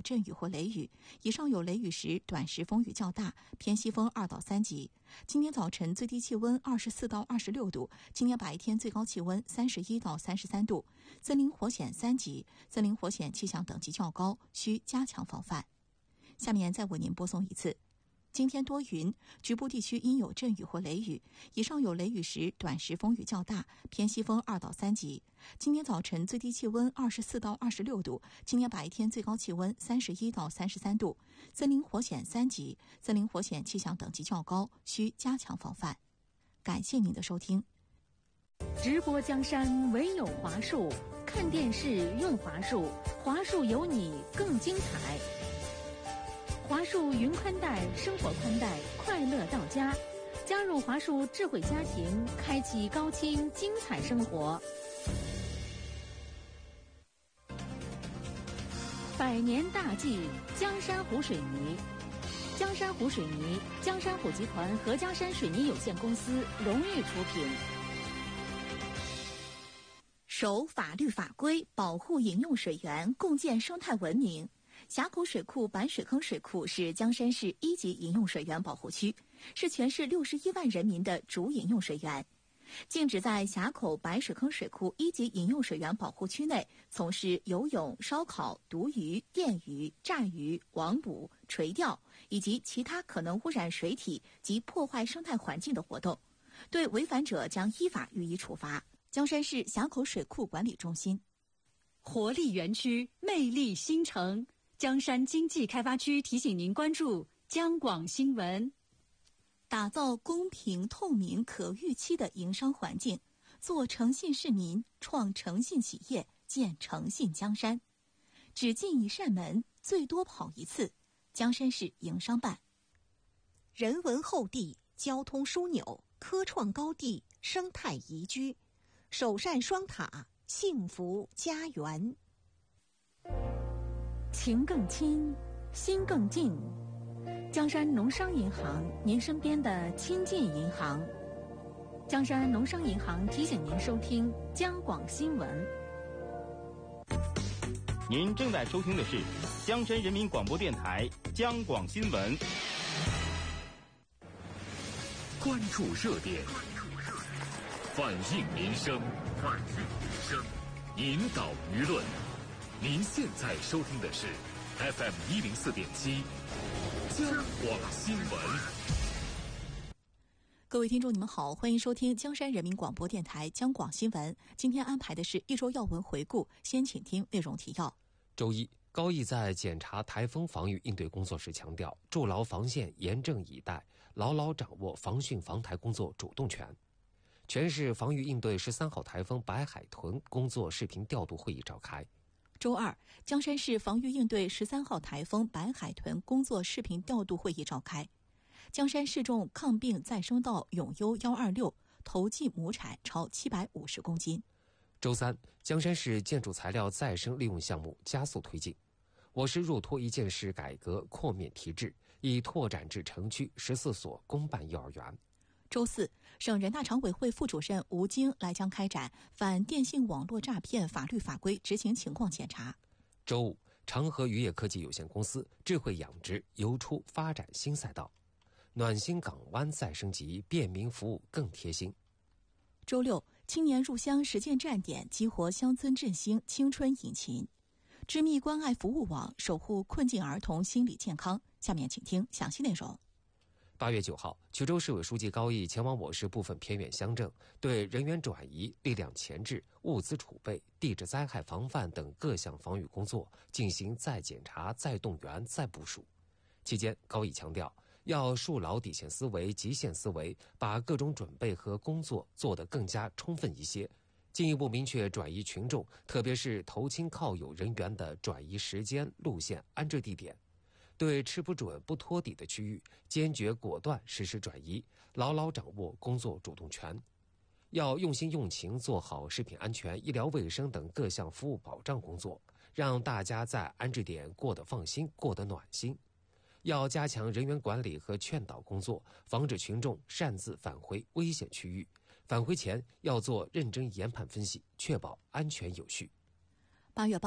阵雨或雷雨，以上有雷雨时短时风雨较大，偏西风2到3级。今天早晨最低气温24到26度，今天白天最高气温31到33度，森林火险3级，森林火险气象等级较高，需加强防范。下面再为您播送一次。今天多云，局部地区应有阵雨或雷雨，以上有雷雨时短时风雨较大，偏西风2到3级。今天早晨最低气温24到26度，今天白天最高气温31到33度，森林火险3级，森林火险气象等级较高，需加强防范。感谢您的收听。 直播江山唯有华数，看电视用华数，华数有你更精彩。华数云宽带，生活宽带，快乐到家。加入华数智慧家庭，开启高清精彩生活。百年大计，江山湖水泥。江山湖水泥，江山湖集团和江山水泥有限公司荣誉出品。 守法律法规，保护饮用水源，共建生态文明。峡口水库白水坑水库是江山市1级饮用水源保护区，是全市61万人民的主饮用水源。禁止在峡口白水坑水库1级饮用水源保护区内从事游泳、烧烤、毒鱼、电鱼、炸鱼、网捕、垂钓以及其他可能污染水体及破坏生态环境的活动，对违反者将依法予以处罚。江山市峡口水库管理中心。 活力园区，魅力新城。江山经济开发区提醒您关注江广新闻。 打造公平、透明、可预期的营商环境，做诚信市民，创诚信企业，建诚信江山。只进一扇门，最多跑一次。江山市营商办。 人文厚地，交通枢纽，科创高地，生态宜居，首善双塔，幸福家园。 情更亲，心更近。江山农商银行，您身边的亲近银行。江山农商银行提醒您收听江广新闻。 您正在收听的是江山人民广播电台江广新闻。 关注热点，反映民生，引导舆论。您现在收听的是 FM 104.7江广新闻。 各位听众你们好，欢迎收听江山人民广播电台江广新闻。今天安排的是一周要闻回顾，先请听内容提要。 周一，高毅在检查台风防御应对工作时强调，筑牢防线，严阵以待，牢牢掌握防汛防台工作主动权。全市防御应对13号台风白海豚工作视频调度会议召开。 周二，江山市防御应对13号台风白海豚工作视频调度会议召开。江山市种抗病再生稻永优126头季亩产超750公斤。 周三，江山市建筑材料再生利用项目加速推进。我市入托一件事改革扩面提质，已拓展至城区14所公办幼儿园。 周四，省人大常委会副主任吴京来江开展反电信网络诈骗法律法规执行情况检查。 周五，长河渔业科技有限公司智慧养殖游出发展新赛道，暖心港湾再升级，便民服务更贴心。 周六，青年入乡实践站点激活乡村振兴青春引擎，知密关爱服务网守护困境儿童心理健康。下面请听详细内容。 8月9号，衢州市委书记高毅前往我市部分偏远乡镇，对人员转移、力量前置、物资储备、地质灾害防范等各项防御工作进行再检查、再动员、再部署。期间，高毅强调，要树牢底线思维、极限思维，把各种准备和工作做得更加充分一些，进一步明确转移群众，特别是投亲靠友人员的转移时间、路线、安置地点。对吃不准不托底的区域，坚决果断实施转移，牢牢掌握工作主动权。要用心用情做好食品安全、医疗卫生等各项服务保障工作，让大家在安置点过得放心、过得暖心。要加强人员管理和劝导工作，防止群众擅自返回危险区域。返回前要做认真研判分析，确保安全有序。 8月8号，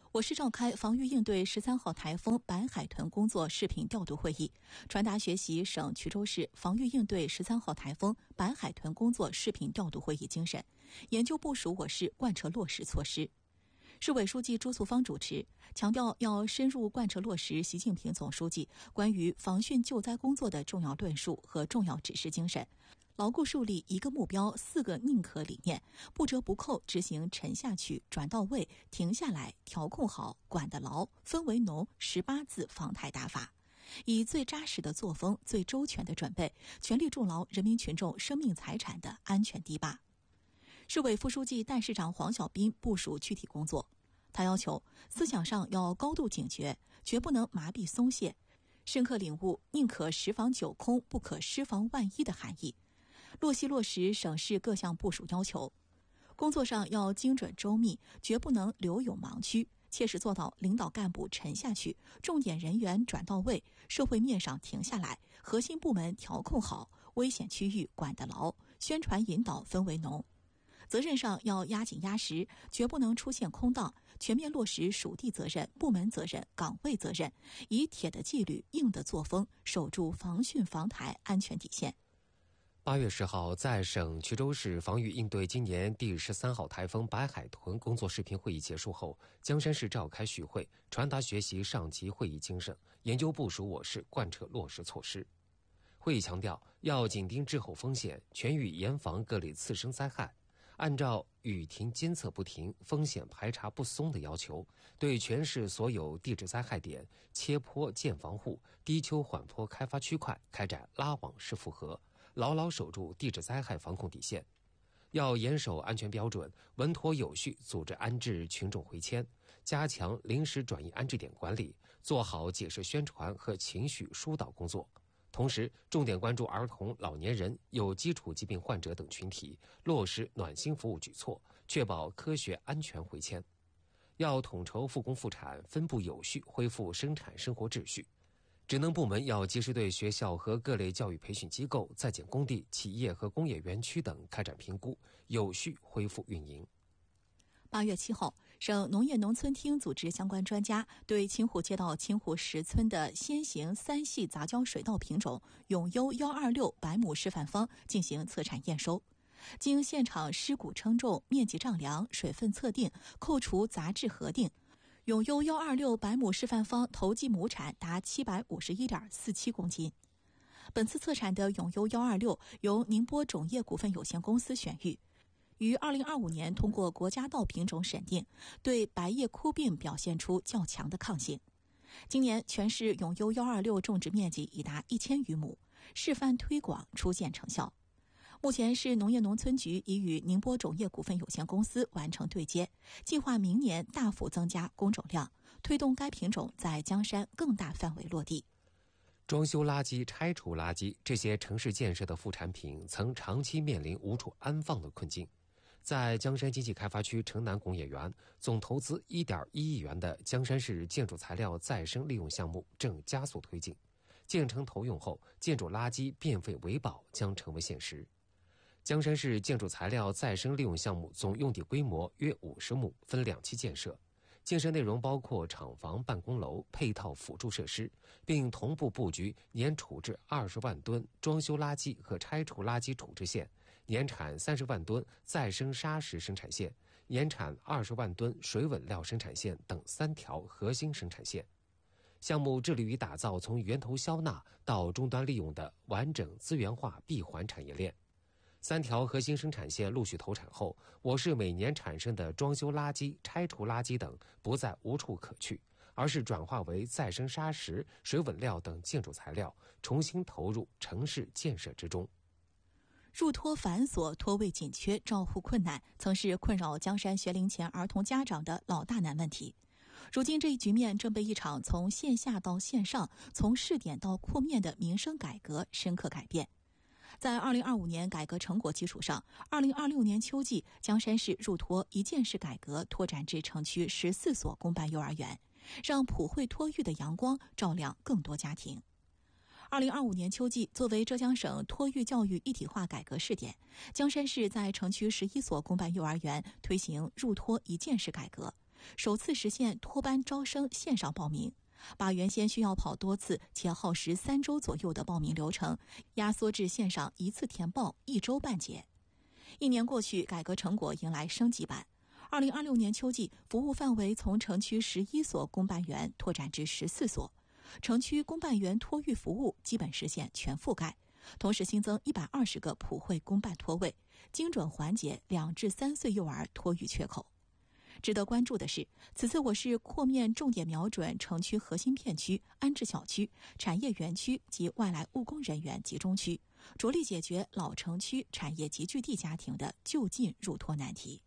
我市召开防御应对13号台风白海豚工作视频调度会议，传达学习省衢州市防御应对13号台风白海豚工作视频调度会议精神，研究部署我市贯彻落实措施。市委书记朱素芳主持，强调要深入贯彻落实习近平总书记关于防汛救灾工作的重要论述和重要指示精神，牢固树立一个目标4个宁可理念，不折不扣执行沉下去、转到位、停下来、调控好、管得牢、氛围浓18字防台大法，以最扎实的作风、最周全的准备，全力筑牢人民群众生命财产的安全堤坝。市委副书记、代市长黄小斌部署具体工作，他要求思想上要高度警觉，绝不能麻痹松懈，深刻领悟宁可10防9空，不可失防万一的含义，落细落实省市各项部署要求。工作上要精准周密，绝不能留有盲区，切实做到领导干部沉下去，重点人员转到位，社会面上停下来，核心部门调控好，危险区域管得牢，宣传引导氛围浓。责任上要压紧压实，绝不能出现空档，全面落实属地责任、部门责任、岗位责任，以铁的纪律、硬的作风，守住防汛防台安全底线。 8月10号，在省衢州市防御应对今年第13号台风白海豚工作视频会议结束后，江山市召开续会，传达学习上级会议精神，研究部署我市贯彻落实措施。会议强调，要紧盯滞后风险，全域严防各类次生灾害，按照雨停监测不停、风险排查不松的要求，对全市所有地质灾害点、切坡建房户、低丘缓坡开发区块开展拉网式复核，牢牢守住地质灾害防控底线。要严守安全标准，稳妥有序组织安置群众回迁，加强临时转移安置点管理，做好解释宣传和情绪疏导工作。同时，重点关注儿童、老年人、有基础疾病患者等群体，落实暖心服务举措，确保科学安全回迁。要统筹复工复产，分步有序恢复生产生活秩序。职能部门要及时对学校和各类教育培训机构、在建工地、企业和工业园区等开展评估，有序恢复运营。 8月7号，省农业农村厅组织相关专家对秦湖街道秦湖10村的先行3系杂交水稻品种永优126白亩示范方进行测产验收。经现场尸骨称重、面积丈量、水分测定，扣除杂质核定，永优126白亩示范方头季亩产达751.47公斤。本次测产的永优126由宁波种业股份有限公司选育，于2025年通过国家稻品种审定，对白叶枯病表现出较强的抗性。今年全市永优126种植面积已达1000余亩，示范推广初见成效。目前市农业农村局已与宁波种业股份有限公司完成对接，计划明年大幅增加工种量，推动该品种在江山更大范围落地。 装修垃圾、拆除垃圾这些城市建设的副产品曾长期面临无处安放的困境。在江山经济开发区城南工业园，总投资1.1亿元的江山市建筑材料再生利用项目正加速推进。建成投用后，建筑垃圾变废为宝将成为现实。江山市建筑材料再生利用项目总用地规模约50亩，分2期建设。建设内容包括厂房、办公楼、配套辅助设施，并同步布局年处置20万吨装修垃圾和拆除垃圾处置线，年产30万吨再生砂石生产线，年产20万吨水稳料生产线等3条核心生产线。项目致力于打造从源头消纳到终端利用的完整资源化闭环产业链。3条核心生产线陆续投产后，我市每年产生的装修垃圾、拆除垃圾等不再无处可去，而是转化为再生砂石、水稳料等建筑材料，重新投入城市建设之中。 入托繁琐、托位紧缺、照护困难，曾是困扰江山学龄前儿童家长的老大难问题。如今这一局面正被一场从线下到线上、从试点到扩面的民生改革深刻改变。在2025年改革成果基础上，2026年秋季，江山市入托一件式改革拓展至城区14所公办幼儿园，让普惠托育的阳光照亮更多家庭。2025年秋季，作为浙江省托育教育一体化改革试点，江山市在城区11所公办幼儿园推行入托一件式改革， 首次实现托班招生线上报名，把原先需要跑多次且耗时3周左右的报名流程压缩至线上一次填报1周办结。1年过去，改革成果迎来升级版。2026年秋季，服务范围从城区11所公办园拓展至14所，城区公办园托育服务基本实现全覆盖，同时新增120个普惠公办托位，精准缓解2至3岁幼儿托育缺口。值得关注的是，此次我市扩面重点瞄准城区核心片区、安置小区、产业园区及外来务工人员集中区，着力解决老城区产业集聚地家庭的就近入托难题。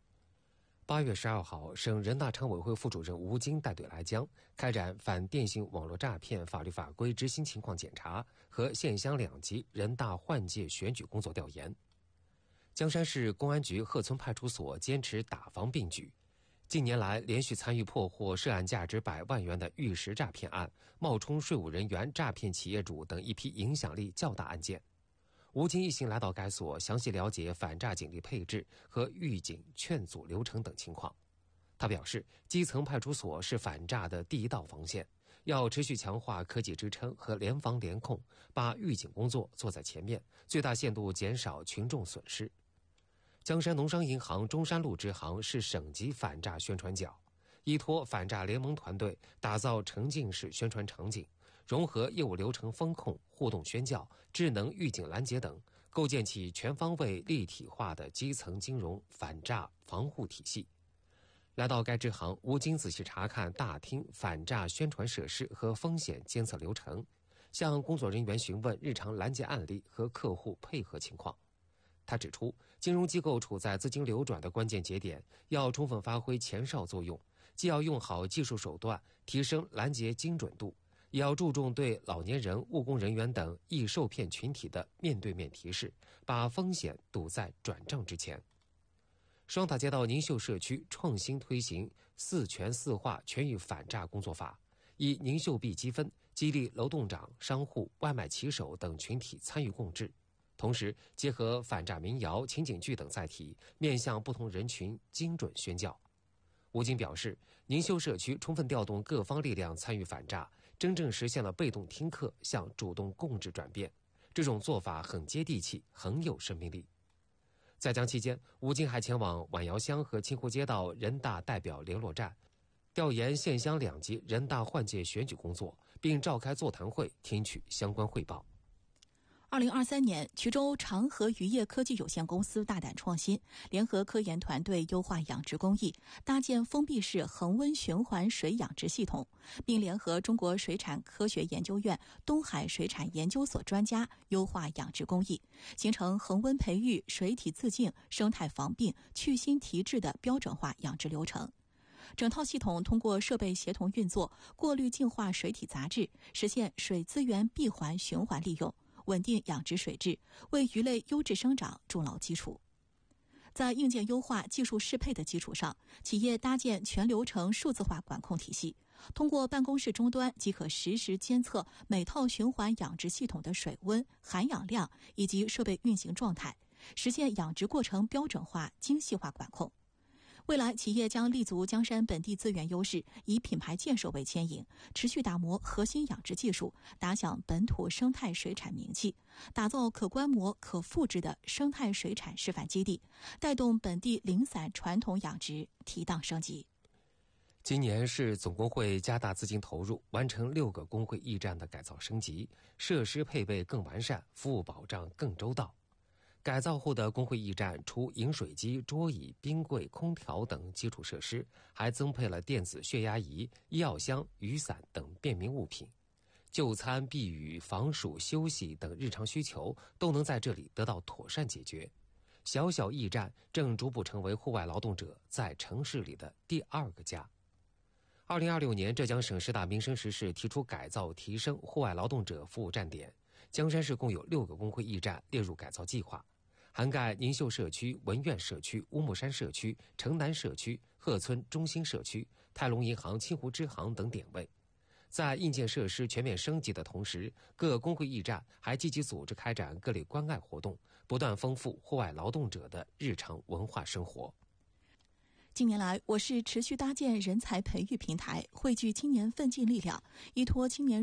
8月12号，省人大常委会副主任吴京带队来江，开展反电信网络诈骗法律法规执行情况检查和县乡2级人大换届选举工作调研。江山市公安局鹤村派出所坚持打防并举，近年来连续参与破获涉案价值100万元的玉石诈骗案、冒充税务人员诈骗企业主等一批影响力较大案件。吴京一行来到该所，详细了解反诈警力配置和预警劝阻流程等情况。他表示，基层派出所是反诈的第一道防线，要持续强化科技支撑和联防联控，把预警工作做在前面，最大限度减少群众损失。江山农商银行中山路支行是省级反诈宣传角，依托反诈联盟团队打造沉浸式宣传场景，融合业务流程风控、互动宣教、智能预警拦截等，构建起全方位立体化的基层金融反诈防护体系。来到该支行，吴京仔细查看大厅反诈宣传设施和风险监测流程，向工作人员询问日常拦截案例和客户配合情况。他指出，金融机构处在资金流转的关键节点，要充分发挥前哨作用，既要用好技术手段提升拦截精准度，也要注重对老年人、务工人员等易受骗群体的面对面提示，把风险堵在转账之前。双塔街道宁秀社区创新推行4全4化全域反诈工作法，以宁秀币积分激励楼栋长、商户、外卖骑手等群体参与共治，同时结合反诈民谣、情景剧等载体，面向不同人群精准宣教。吴京表示，宁秀社区充分调动各方力量参与反诈，真正实现了被动听课向主动共治转变，这种做法很接地气，很有生命力。在江期间，吴京还前往晚窑乡和清湖街道人大代表联络站，调研县乡2级人大换届选举工作，并召开座谈会，听取相关汇报。 2023年，衢州长河渔业科技有限公司大胆创新，联合科研团队优化养殖工艺，搭建封闭式恒温循环水养殖系统，并联合中国水产科学研究院东海水产研究所专家优化养殖工艺，形成恒温培育、水体自净、生态防病、去腥提质的标准化养殖流程。整套系统通过设备协同运作，过滤净化水体杂质，实现水资源闭环循环利用，稳定养殖水质，为鱼类优质生长筑牢基础。在硬件优化、技术适配的基础上，企业搭建全流程数字化管控体系，通过办公室终端即可实时监测每套循环养殖系统的水温、含氧量以及设备运行状态，实现养殖过程标准化、精细化管控。未来，企业将立足江山本地资源优势，以品牌建设为牵引，持续打磨核心养殖技术，打响本土生态水产名气，打造可观摩、可复制的生态水产示范基地，带动本地零散传统养殖提档升级。 今年市总工会加大资金投入，完成6个工会驿站的改造升级，设施配备更完善，服务保障更周到。改造后的工会驿站除饮水机、桌椅、冰柜、空调等基础设施，还增配了电子血压仪、医药箱、雨伞等便民物品，就餐、避雨、防暑、休息等日常需求都能在这里得到妥善解决。小小驿站正逐步成为户外劳动者在城市里的第2个家。2026年，浙江省10大民生实事提出改造提升户外劳动者服务站点，江山市共有6个工会驿站列入改造计划，涵盖宁秀社区、文苑社区、乌木山社区、城南社区、鹤村中心社区、泰隆银行清湖支行等点位。在硬件设施全面升级的同时，各工会驿站还积极组织开展各类关爱活动，不断丰富户外劳动者的日常文化生活。 近年来，我市持续搭建人才培育平台，汇聚青年奋进力量，依托青年